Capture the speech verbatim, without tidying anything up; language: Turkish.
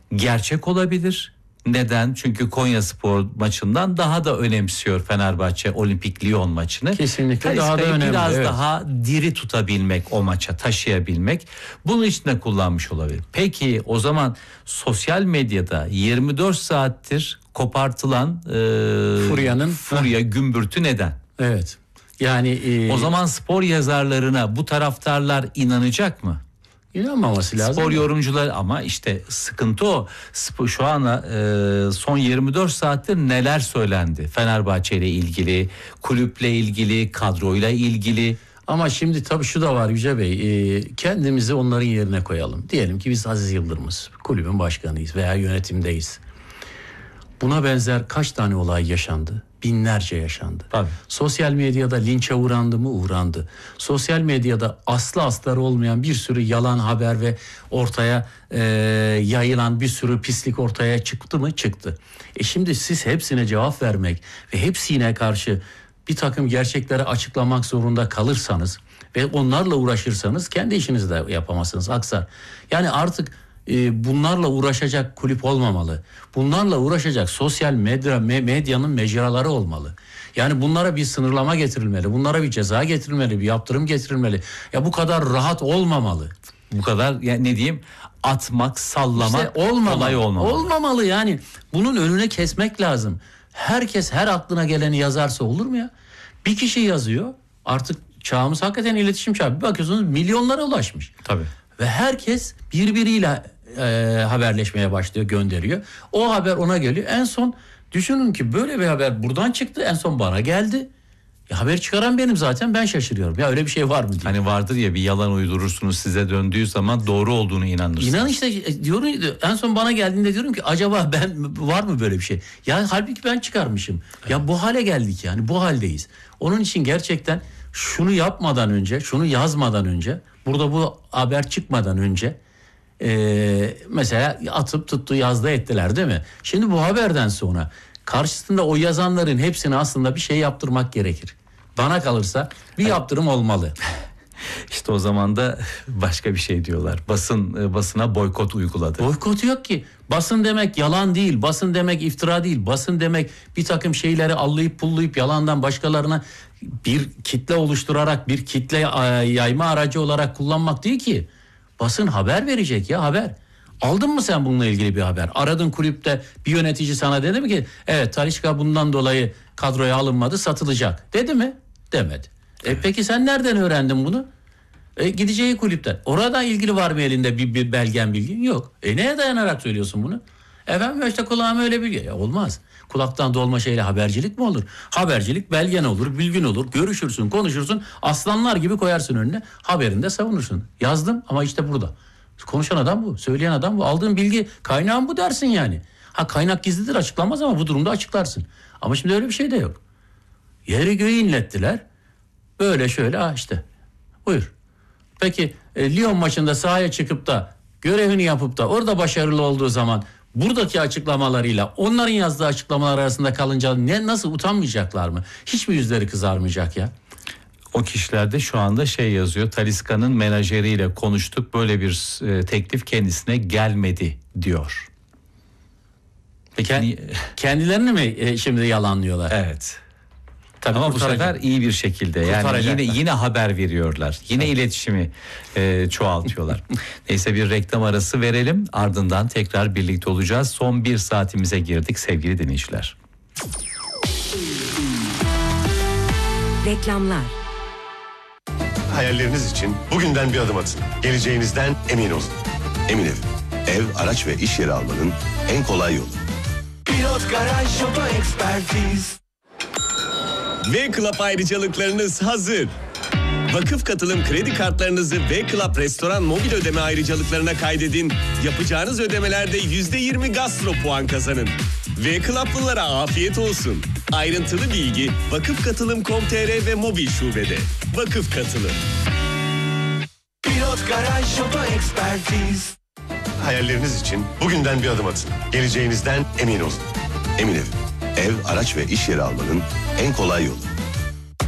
gerçek olabilir. Neden? Çünkü Konyaspor maçından daha da önemsiyor Fenerbahçe Olimpik Lyon maçını. Kesinlikle daha da önemli. Biraz evet. daha diri tutabilmek, o maça taşıyabilmek. Bunun için de kullanmış olabilir. Peki o zaman sosyal medyada yirmi dört saattir kopartılan e, Furyanın furya, gümbürtü neden? Evet. Yani e, o zaman spor yazarlarına bu taraftarlar inanacak mı? İnanmaması lazım. Spor yorumcuları ama işte sıkıntı o. Spor, şu ana e, son yirmi dört saattir neler söylendi? Fenerbahçe ile ilgili, kulüple ilgili, kadroyla ilgili. Ama şimdi tabii şu da var Yüce Bey. E, kendimizi onların yerine koyalım. Diyelim ki biz Aziz Yıldırım'ız. Kulübün başkanıyız veya yönetimdeyiz. Buna benzer kaç tane olay yaşandı? Binlerce yaşandı. Tabii. Sosyal medyada linçe uğrandı mı? Uğrandı. Sosyal medyada aslı astarı olmayan bir sürü yalan haber ve ortaya e, yayılan bir sürü pislik ortaya çıktı mı? Çıktı. E şimdi siz hepsine cevap vermek ve hepsine karşı bir takım gerçekleri açıklamak zorunda kalırsanız ve onlarla uğraşırsanız kendi işinizi de yapamazsınız, aksar. Yani artık bunlarla uğraşacak kulüp olmamalı. Bunlarla uğraşacak sosyal medya, medyanın mecraları olmalı. Yani bunlara bir sınırlama getirilmeli. Bunlara bir ceza getirilmeli, bir yaptırım getirilmeli. Ya bu kadar rahat olmamalı. Bu kadar yani ne diyeyim, atmak, sallamak işte olmamalı, kolay olmamalı. Olmamalı yani. Bunun önüne kesmek lazım. Herkes her aklına geleni yazarsa olur mu ya? Bir kişi yazıyor. Artık çağımız hakikaten iletişim çağı. Bir bakıyorsunuz milyonlara ulaşmış. Tabii. Ve herkes birbiriyle e, haberleşmeye başlıyor, gönderiyor. O haber ona geliyor. En son düşünün ki böyle bir haber buradan çıktı. En son bana geldi. Ya haber çıkaran benim zaten, ben şaşırıyorum. Ya öyle bir şey var mı diye. Hani vardır ya, bir yalan uydurursunuz, size döndüğü zaman doğru olduğunu inanırsınız. İnan işte diyorum, en son bana geldiğinde diyorum ki acaba ben var mı böyle bir şey? Ya halbuki ben çıkarmışım. Evet. Ya bu hale geldik, yani bu haldeyiz. Onun için gerçekten şunu yapmadan önce, şunu yazmadan önce, burada bu haber çıkmadan önce e, mesela atıp tuttu yazdı ettiler değil mi? Şimdi bu haberden sonra karşısında o yazanların hepsine aslında bir şey yaptırmak gerekir. Bana kalırsa bir yaptırım olmalı. İşte o zaman da başka bir şey diyorlar. Basın basına boykot uyguladı. Boykot yok ki. Basın demek yalan değil. Basın demek iftira değil. Basın demek bir takım şeyleri allayıp pullayıp yalandan başkalarına bir kitle oluşturarak bir kitle yayma aracı olarak kullanmak değil ki. Basın haber verecek ya, haber. Aldın mı sen bununla ilgili bir haber? Aradın kulüpte, bir yönetici sana dedi mi ki evet Talisca bundan dolayı kadroya alınmadı, satılacak dedi mi? Demedi. E peki sen nereden öğrendin bunu? E gideceği kulüpten. Orada ilgili var mı elinde bir, bir belgen, bilgin? Yok. E neye dayanarak söylüyorsun bunu? Efendim işte kulağıma öyle bilgi. Ya olmaz. Kulaktan dolma şeyle habercilik mi olur? Habercilik belgen olur, bilgin olur. Görüşürsün, konuşursun. Aslanlar gibi koyarsın önüne. Haberinde savunursun. Yazdım ama işte burada. Konuşan adam bu. Söyleyen adam bu. Aldığın bilgi, kaynağın bu dersin yani. Ha kaynak gizlidir, açıklanmaz ama bu durumda açıklarsın. Ama şimdi öyle bir şey de yok. Yeri göğü inlettiler. Böyle şöyle ha işte. Buyur. Peki e, Lyon maçında sahaya çıkıp da görevini yapıp da orada başarılı olduğu zaman buradaki açıklamalarıyla onların yazdığı açıklamalar arasında kalınca ne, nasıl utanmayacaklar mı? Hiç mi yüzleri kızarmayacak ya? O kişiler de şu anda şey yazıyor. Talisca'nın menajeriyle konuştuk. Böyle bir e, teklif kendisine gelmedi diyor. Peki Kend, kendilerini mi e, şimdi yalanlıyorlar? Evet. Tabii ama bu sefer iyi bir şekilde, yani yine yine haber veriyorlar. Yine evet. iletişimi e, çoğaltıyorlar. Neyse bir reklam arası verelim. Ardından tekrar birlikte olacağız. Son bir saatimize girdik sevgili dinleyiciler. Reklamlar. Hayalleriniz için bugünden bir adım atın. Geleceğinizden emin olun. Emin Ev, ev, araç ve iş yeri almanın en kolay yolu. Pilot Garaj Oto Ekspertiz. V-Club ayrıcalıklarınız hazır. Vakıf katılım kredi kartlarınızı V-Club restoran mobil ödeme ayrıcalıklarına kaydedin. Yapacağınız ödemelerde yüzde yirmi gastro puan kazanın. V-Club'lılara afiyet olsun. Ayrıntılı bilgi vakıf katılım nokta com nokta tr ve mobil şubede. Vakıf Katılım. Pilot Garaj Oto Ekspertiz. Hayalleriniz için bugünden bir adım atın. Geleceğinizden emin olun. Emin Ev, ev, araç ve iş yeri almanın en kolay yolu.